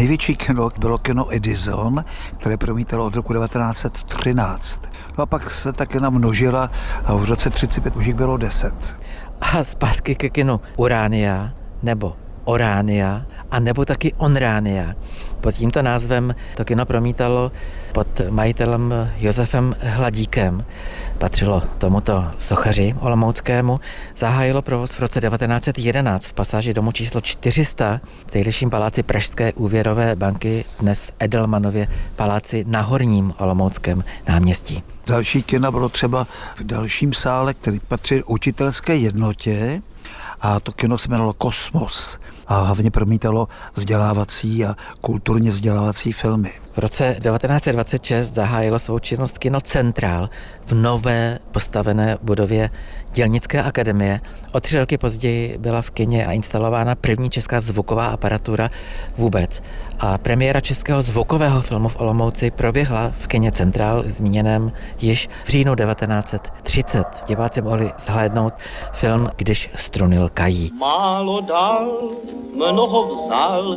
největší kino bylo kino Edison, které promítalo od roku 1913. No a pak se ta kina množila a v roce 1935 už jich bylo 10. A zpátky ke kinu Urania nebo Orania a nebo taky Onránia. Pod tímto názvem to kino promítalo pod majitelem Josefem Hladíkem. Patřilo tomuto sochaři olomouckému. Zahájilo provoz v roce 1911 v pasáži domu číslo 400 v tehdejším paláci Pražské úvěrové banky, dnes Edelmanově paláci na Horním olomouckém náměstí. Další kina bylo třeba v dalším sále, který patří učitelské jednotě, a to kino se jmenovalo Kosmos a hlavně promítalo vzdělávací a kulturně vzdělávací filmy. V roce 1926 zahájilo svou činnost kino Centrál v nové postavené budově Dělnické akademie. O 3 roky později byla v kině a instalována první česká zvuková aparatura vůbec. A premiéra českého zvukového filmu v Olomouci proběhla v kině Centrál, zmíněném již v říjnu 1930. Diváci mohli zhlédnout film Když struny lkají. Málo dal, mnoho vzal,